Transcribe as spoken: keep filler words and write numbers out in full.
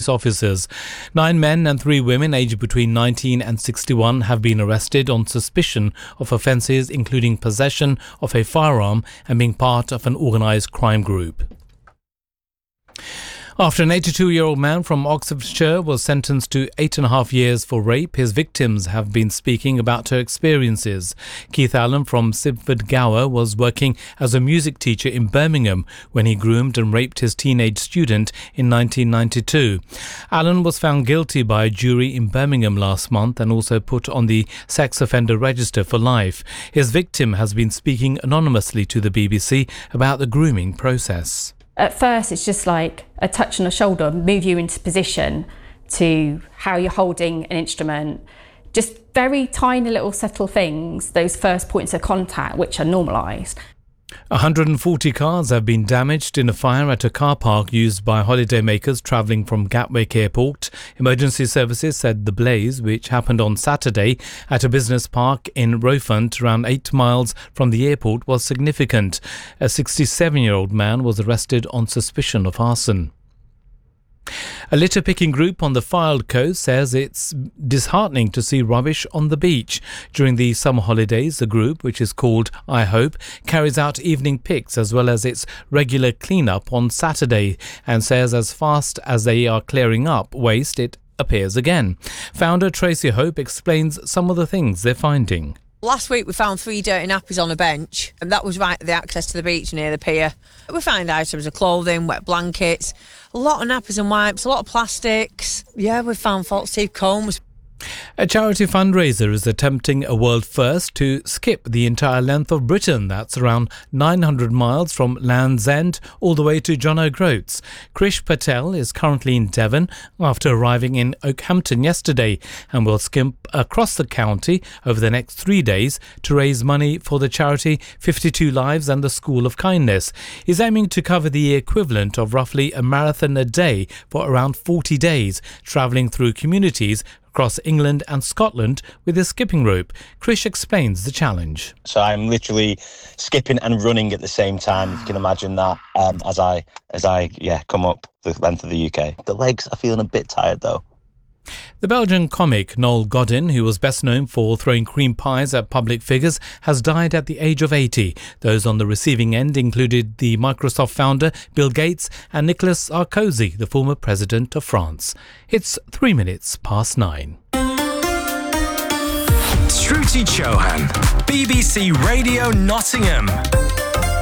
police officers. Nine men and three women aged between nineteen and sixty-one have been arrested on suspicion of offences including possession of a firearm and being part of an organised crime group. After an eighty-two-year-old man from Oxfordshire was sentenced to eight and a half years for rape, his victims have been speaking about her experiences. Keith Allen from Sibford Gower was working as a music teacher in Birmingham when he groomed and raped his teenage student in nineteen ninety-two. Allen was found guilty by a jury in Birmingham last month and also put on the sex offender register for life. His victim has been speaking anonymously to the B B C about the grooming process. At first, it's just like a touch on the shoulder, move you into position, to how you're holding an instrument. Just very tiny little subtle things, those first points of contact, which are normalised. one hundred forty cars have been damaged in a fire at a car park used by holidaymakers travelling from Gatwick Airport. Emergency services said the blaze, which happened on Saturday at a business park in Rowfant, around eight miles from the airport, was significant. A sixty-seven-year-old man was arrested on suspicion of arson. A litter-picking group on the Fylde coast says it's disheartening to see rubbish on the beach. During the summer holidays, the group, which is called I Hope, carries out evening picks as well as its regular clean-up on Saturday and says as fast as they are clearing up waste, it appears again. Founder Tracy Hope explains some of the things they're finding. Last week we found three dirty nappies on a bench, and that was right at the access to the beach near the pier. We found items of clothing, wet blankets, a lot of nappies and wipes, a lot of plastics. Yeah, we found false teeth combs. A charity fundraiser is attempting a world first to skip the entire length of Britain. That's around nine hundred miles from Land's End all the way to John O'Groats. Krish Patel is currently in Devon after arriving in Oakhampton yesterday and will skimp across the county over the next three days to raise money for the charity fifty-two Lives and the School of Kindness. He's aiming to cover the equivalent of roughly a marathon a day for around forty days, travelling through communities across England and Scotland with a skipping rope. Krish explains the challenge. So I'm literally skipping and running at the same time, if you can imagine that, um, as I, as I yeah, come up the length of the U K. The legs are feeling a bit tired though. The Belgian comic Noel Godin, who was best known for throwing cream pies at public figures, has died at the age of eighty. Those on the receiving end included the Microsoft founder Bill Gates and Nicolas Sarkozy, the former president of France. It's three minutes past nine. Shruti Chauhan, B B C Radio Nottingham.